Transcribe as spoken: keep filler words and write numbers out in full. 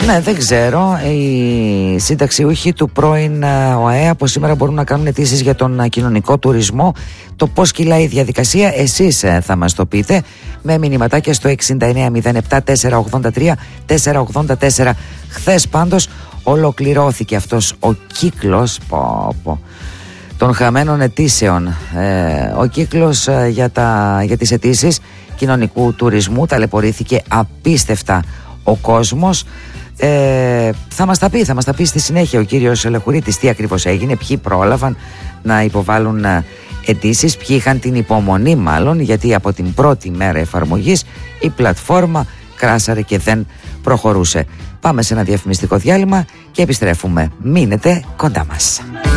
Ναι, δεν ξέρω. Οι συνταξιούχοι του πρώην ΟΑΕ από σήμερα μπορούν να κάνουν αιτήσεις για τον κοινωνικό τουρισμό. Το πώς κυλάει η διαδικασία, εσείς θα μας το πείτε με μηνυματάκια στο εξήντα εννέα μηδέν επτά τετρακόσια ογδόντα τρία τετρακόσια ογδόντα τέσσερα. Χθες πάντως ολοκληρώθηκε αυτός ο κύκλος πω, πω, των χαμένων αιτήσεων. Ε, ο κύκλος ε, για, τα, για τις αιτήσεις κοινωνικού τουρισμού ταλαιπωρήθηκε απίστευτα ο κόσμος. Ε, θα μας τα πει, θα μας τα πει στη συνέχεια ο κύριος Λεχουρίτης τι ακριβώς έγινε, ποιοι πρόλαβαν να υποβάλουν αιτήσεις, ποιοι είχαν την υπομονή μάλλον, γιατί από την πρώτη μέρα εφαρμογής η πλατφόρμα κράσαρε και δεν προχωρούσε. Πάμε σε ένα διαφημιστικό διάλειμμα και επιστρέφουμε. Μείνετε κοντά μας.